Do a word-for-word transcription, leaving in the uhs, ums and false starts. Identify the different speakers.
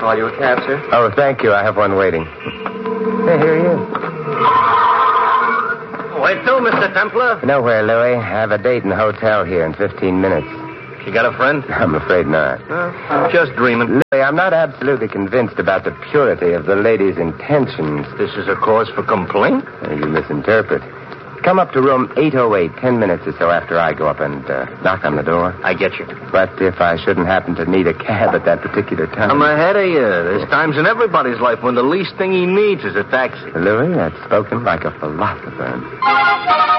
Speaker 1: call you a cab, sir?
Speaker 2: Oh, thank you. I have one waiting. Hey, here he is.
Speaker 3: Where to, Mister Templar?
Speaker 2: Nowhere, Louis. I have a date in the hotel here in fifteen minutes.
Speaker 3: You got a friend?
Speaker 2: I'm afraid not.
Speaker 3: Uh, just dreaming.
Speaker 2: Louis, I'm not absolutely convinced about the purity of the lady's intentions.
Speaker 3: This is a cause for complaint?
Speaker 2: Uh, you misinterpret. Come up to room eight oh eight, ten minutes or so after I go up and uh, knock on the door.
Speaker 3: I get you.
Speaker 2: But if I shouldn't happen to need a cab at that particular time...
Speaker 3: I'm ahead of you. There's times in everybody's life when the least thing he needs is a taxi.
Speaker 2: Louis, that's spoken like a philosopher.